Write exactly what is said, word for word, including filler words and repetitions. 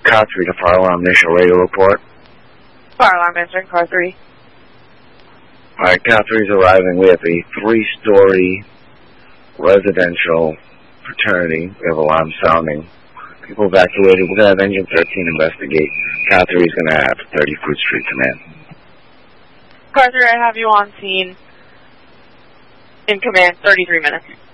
Car three to fire alarm, initial radio report. Fire alarm answering, car three. Alright, Car three is arriving. We have a three-story residential fraternity. We have alarm sounding. People evacuated. We're going to have Engine thirteen investigate. Car three is going to have thirty Fruit Street command. Car three, I have you on scene in command, thirty-three minutes.